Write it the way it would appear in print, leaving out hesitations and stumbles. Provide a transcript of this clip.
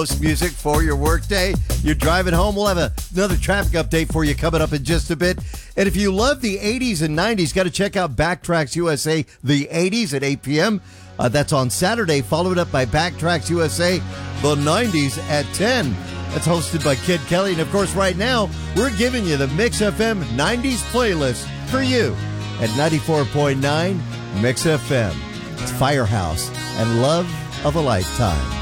Music for your workday. You're driving home. We'll have another traffic update for you coming up in just a bit. And if you love the 80s and 90s, got to check out Backtracks USA, the 80s at 8 p.m. That's on Saturday, followed up by Backtracks USA, the 90s at 10. That's hosted by Kid Kelly. And, of course, right now, we're giving you the Mix FM 90s playlist for you at 94.9 Mix FM. It's Firehouse and Love of a Lifetime.